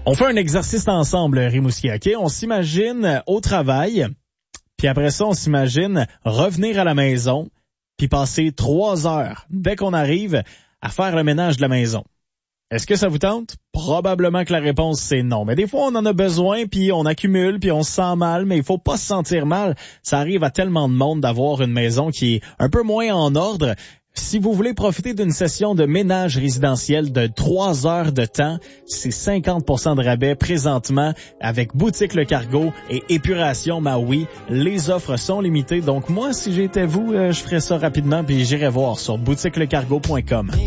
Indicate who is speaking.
Speaker 1: On fait un exercice ensemble, Rimouski, OK? On s'imagine au travail, puis après ça, on s'imagine revenir à la maison, puis passer 3 heures, dès qu'on arrive, à faire le ménage de la maison. Est-ce que ça vous tente? Probablement que la réponse, c'est non. Mais des fois, on en a besoin, puis on accumule, puis on se sent mal, mais il faut pas se sentir mal. Ça arrive à tellement de monde d'avoir une maison qui est un peu moins en ordre. Si vous voulez profiter d'une session de ménage résidentiel de 3 heures de temps, c'est 50% de rabais présentement avec Boutique Le Cargo et Épuration Maui. Les offres sont limitées. Donc moi, si j'étais vous, je ferais ça rapidement puis j'irais voir sur boutiquelecargo.com.